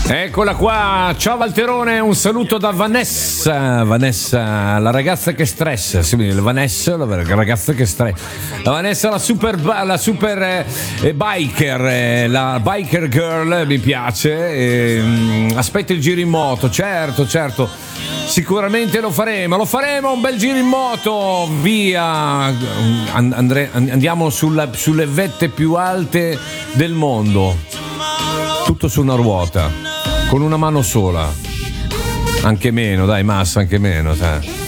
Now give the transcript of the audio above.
Eccola qua, ciao Valterone, un saluto da Vanessa, la ragazza che stressa, sì, Vanessa, la ragazza che stressa, la Vanessa, la super biker, la biker girl, mi piace, aspetta il giro in moto, certo, sicuramente lo faremo un bel giro in moto, via, andiamo sulle vette più alte del mondo, tutto su una ruota. Con una mano sola, anche meno, dai, massa, anche meno, sai.